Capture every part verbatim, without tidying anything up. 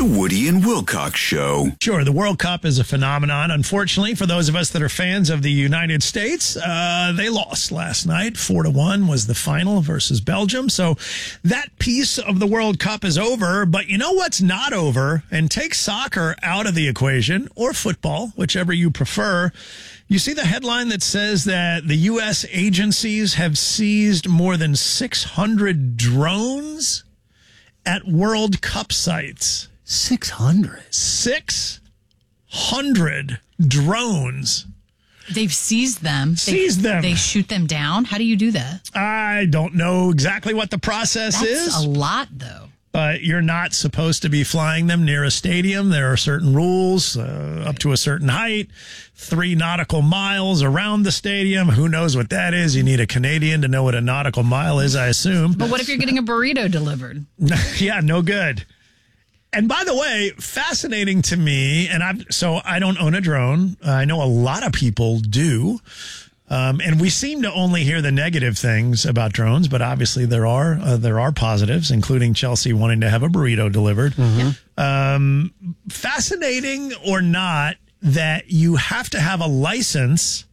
The Woody and Wilcox Show. Sure, the World Cup is a phenomenon. Unfortunately, for those of us that are fans of the United States, uh, they lost last night. Four to one was the final versus Belgium. So that piece of the World Cup is over. But you know what's not over? And take soccer out of the equation, or football, whichever you prefer. You see the headline that says that the U S agencies have seized more than six hundred drones at World Cup sites. six hundred six hundred drones. They've seized them. Seized they, them. They shoot them down. How do you do that? I don't know exactly what the process That's is. a lot, though. But you're not supposed to be flying them near a stadium. There are certain rules, uh, up to a certain height, three nautical miles around the stadium. Who knows what that is? You need a Canadian to know what a nautical mile is, I assume. But what if you're getting a burrito delivered? Yeah, no good. And by the way, fascinating to me, and I've so I don't own a drone. Uh, I know a lot of people do. Um, and we seem to only hear the negative things about drones, but obviously there are uh, there are positives, including Chelsea wanting to have a burrito delivered. Mm-hmm. Um, fascinating or not, that you have to have a license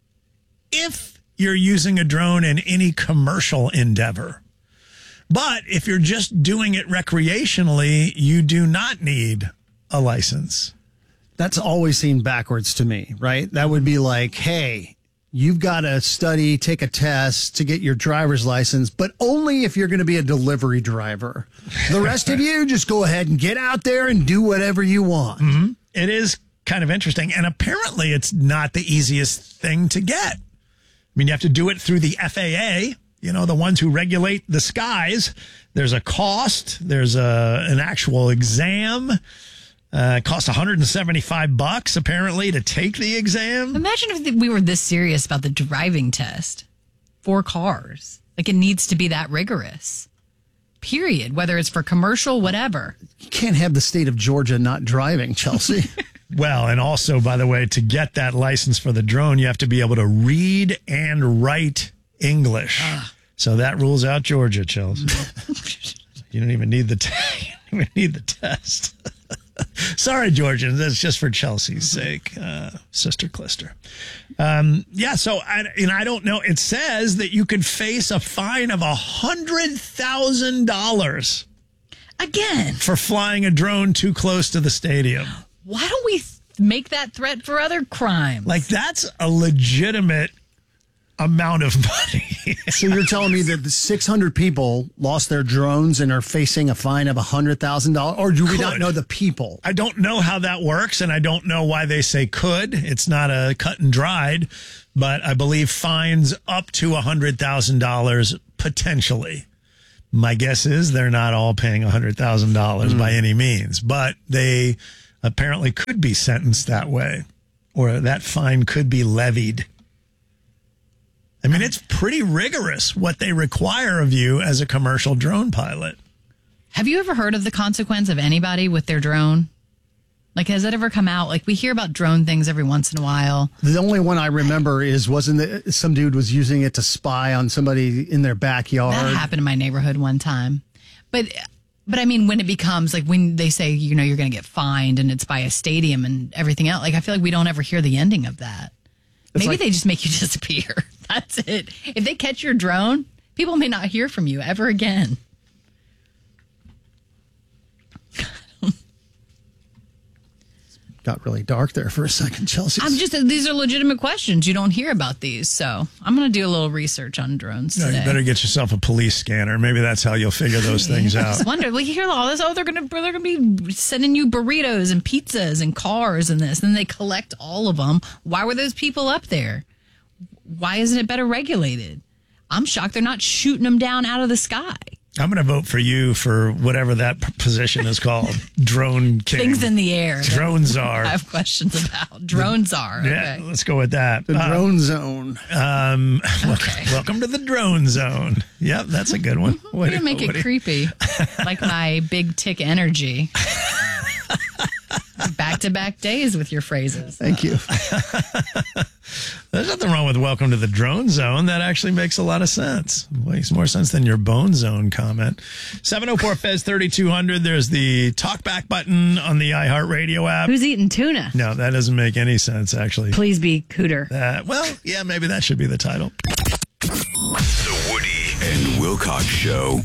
if you're using a drone in any commercial endeavor. But if you're just doing it recreationally, you do not need a license. That's always seemed backwards to me, right? That would be like, hey, you've got to study, take a test to get your driver's license, but only if you're going to be a delivery driver. The rest of you, just go ahead and get out there and do whatever you want. Mm-hmm. It is kind of interesting. And apparently it's not the easiest thing to get. I mean, you have to do it through the F A A, you know, the ones who regulate the skies. There's a cost. There's a, an actual exam. Uh, it costs one hundred seventy-five bucks apparently to take the exam. Imagine if we were this serious about the driving test for cars. Like, it needs to be that rigorous. Period. Whether it's for commercial, whatever. You can't have the state of Georgia not driving, Chelsea. Well, and also, by the way, to get that license for the drone, you have to be able to read and write English. Ah. So that rules out Georgia, Chelsea. You don't even need the t- you don't even need the test. Sorry, Georgians. That's just for Chelsea's sake, uh, Sister Clister. Um, yeah, so I, and I don't know. It says that you could face a fine of a hundred thousand dollars again for flying a drone too close to the stadium. Why don't we make that threat for other crimes? Like, that's a legitimate amount of money. So you're telling me that the six hundred people lost their drones and are facing a fine of one hundred thousand dollars? Or do we Could. not know the people? I don't know how that works, and I don't know why they say could. It's not a cut and dried, but I believe fines up to one hundred thousand dollars potentially. My guess is they're not all paying one hundred thousand dollars mm. by any means, but they apparently could be sentenced that way, or that fine could be levied. I mean, it's pretty rigorous what they require of you as a commercial drone pilot. Have you ever heard of the consequence of anybody with their drone? Like, has that ever come out? Like, we hear about drone things every once in a while. The only one I remember is wasn't it some dude was using it to spy on somebody in their backyard. That happened in my neighborhood one time. But, but I mean, when it becomes like when they say, you know, you're going to get fined and it's by a stadium and everything else, like, I feel like we don't ever hear the ending of that. It's Maybe like, they just make you disappear. That's it. If they catch your drone, people may not hear from you ever again. Got really dark there for a second, Chelsea. I'm just, these are legitimate questions. You don't hear about these. So I'm going to do a little research on drones no, today. You better get yourself a police scanner. Maybe that's how you'll figure those things out. I just wonder, we hear all this, oh, they're going to they're going to be sending you burritos and pizzas and cars and this. And then they collect all of them. Why were those people up there? Why isn't it better regulated? I'm shocked they're not shooting them down out of the sky. I'm going to vote for you for whatever that position is called. Drone king. Things in the air. Drone czar. I have questions about. Drone czar. Okay. Yeah, let's go with that. The uh, drone zone. Um, okay. Welcome to the drone zone. Yep, that's a good one. We're going to make it creepy. Like my big tick energy. Back to back-to-back days with your phrases. Thank you. There's nothing wrong with welcome to the drone zone. That actually makes a lot of sense. Makes more sense than your bone zone comment. seven oh four F E Z thirty-two hundred. There's the talkback button on the iHeartRadio app. Who's eating tuna? No, that doesn't make any sense, actually. Please be Cooter. Uh, well, yeah, maybe that should be the title. The Woody and Wilcox Show.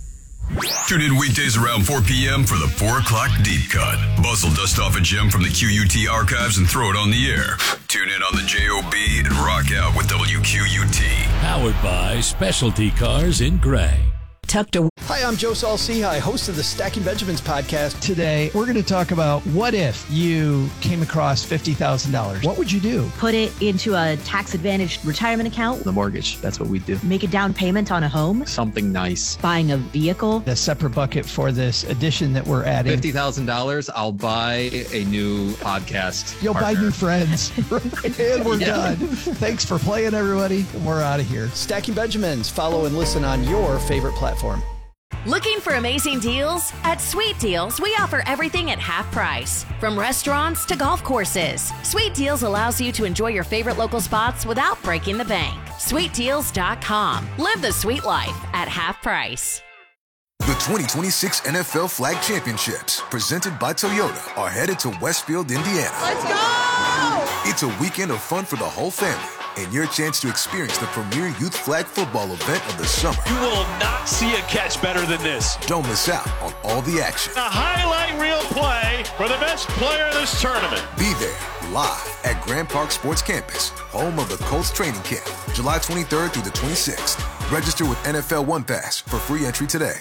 Tune in weekdays around four p.m. for the four o'clock Deep Cut. Bustle, dust off a gem from the Q U T archives and throw it on the air. Tune in on the J O B and rock out with W Q U T. Powered by Specialty Cars in Gray. Tucked away. Hi, I'm Joe Saul-Sehy, host of the Stacking Benjamins podcast. Today, we're going to talk about what if you came across fifty thousand dollars? What would you do? Put it into a tax-advantaged retirement account. The mortgage, that's what we do. Make a down payment on a home. Something nice. Buying a vehicle. A separate bucket for this addition that we're adding. fifty thousand dollars, I'll buy a new podcast You'll partner. buy new friends. And we're Yeah. done. Thanks for playing, everybody. We're out of here. Stacking Benjamins. Follow and listen on your favorite platform. Looking for amazing deals? At Sweet Deals, we offer everything at half price. From restaurants to golf courses, Sweet Deals allows you to enjoy your favorite local spots without breaking the bank. sweet deals dot com. Live the sweet life at half price. The twenty twenty-six N F L Flag Championships, presented by Toyota, are headed to Westfield, Indiana. Let's go! It's a weekend of fun for the whole family and your chance to experience the premier youth flag football event of the summer. You will not see a catch better than this. Don't miss out on all the action. A highlight reel play for the best player of this tournament. Be there live at Grand Park Sports Campus, home of the Colts training camp, July twenty-third through the twenty-sixth. Register with N F L One Pass for free entry today.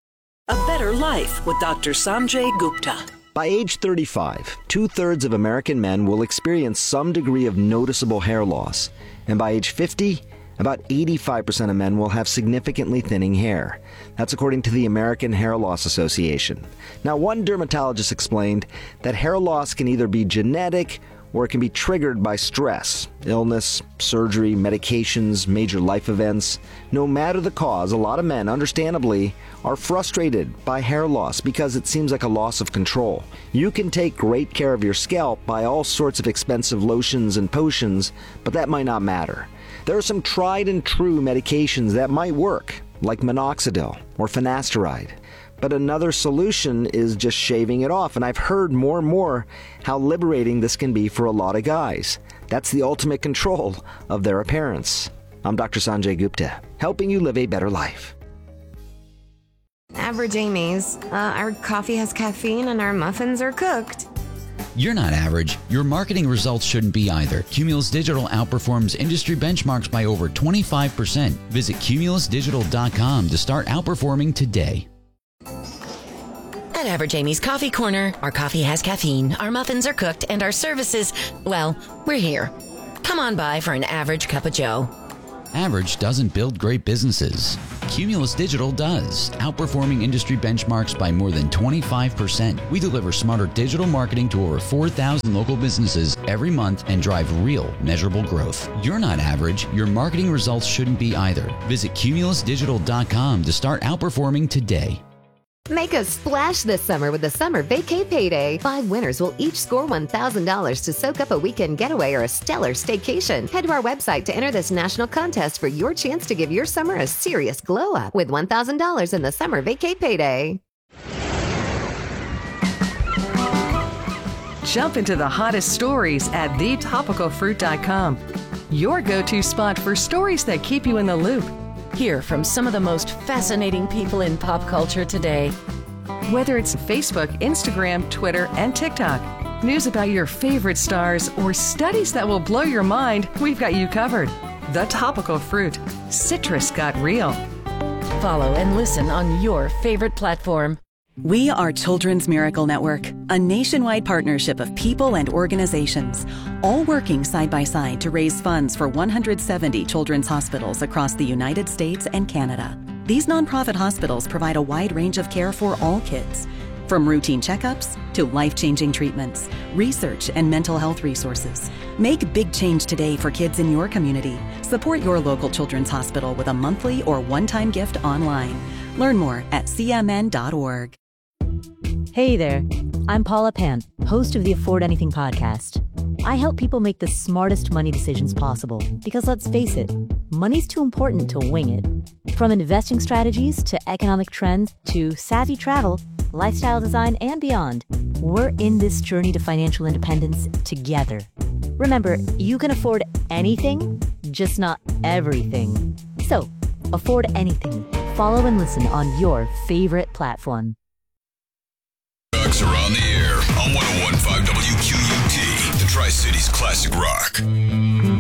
A better life with Doctor Sanjay Gupta. By age thirty-five, two-thirds of American men will experience some degree of noticeable hair loss. And by age fifty, about eighty-five percent of men will have significantly thinning hair. That's according to the American Hair Loss Association. Now, one dermatologist explained that hair loss can either be genetic or it can be triggered by stress, illness, surgery, medications, major life events. No matter the cause, a lot of men, understandably, are frustrated by hair loss because it seems like a loss of control. You can take great care of your scalp by all sorts of expensive lotions and potions, but that might not matter. There are some tried and true medications that might work, like minoxidil or finasteride. But another solution is just shaving it off, and I've heard more and more how liberating this can be for a lot of guys. That's the ultimate control of their appearance. I'm Doctor Sanjay Gupta, helping you live a better life. Average Amy's. Uh, our coffee has caffeine and our muffins are cooked. You're not average. Your marketing results shouldn't be either. Cumulus Digital outperforms industry benchmarks by over twenty-five percent. Visit cumulus digital dot com to start outperforming today. At Average Amy's Coffee Corner, our coffee has caffeine, our muffins are cooked, and our services, well, we're here. Come on by for an average cup of joe. Average doesn't build great businesses. Cumulus Digital does, outperforming industry benchmarks by more than twenty-five percent. We deliver smarter digital marketing to over four thousand local businesses every month and drive real, measurable growth. You're not average. Your marketing results shouldn't be either. Visit cumulus digital dot com to start outperforming today. Make a splash this summer with the Summer Vacay Payday. Five winners will each score one thousand dollars to soak up a weekend getaway or a stellar staycation. Head to our website to enter this national contest for your chance to give your summer a serious glow up with one thousand dollars in the Summer Vacay Payday. Jump into the hottest stories at the topical fruit dot com. Your go-to spot for stories that keep you in the loop. Hear from some of the most fascinating people in pop culture today. Whether it's Facebook, Instagram, Twitter, and TikTok, news about your favorite stars, or studies that will blow your mind, we've got you covered. The Topical Fruit. Citrus got real. Follow and listen on your favorite platform. We are Children's Miracle Network, a nationwide partnership of people and organizations, all working side by side to raise funds for one hundred seventy children's hospitals across the United States and Canada. These nonprofit hospitals provide a wide range of care for all kids, from routine checkups to life-changing treatments, research, and mental health resources. Make big change today for kids in your community. Support your local children's hospital with a monthly or one-time gift online. Learn more at c m n dot org. Hey there, I'm Paula Pant, host of the Afford Anything podcast. I help people make the smartest money decisions possible because, let's face it, money's too important to wing it. From investing strategies to economic trends to savvy travel, lifestyle design, and beyond, we're in this journey to financial independence together. Remember, you can afford anything, just not everything. So, afford anything. Follow and listen on your favorite platform. Trucks are on the air on one oh one point five W Q U T, the Tri-Cities Classic Rock.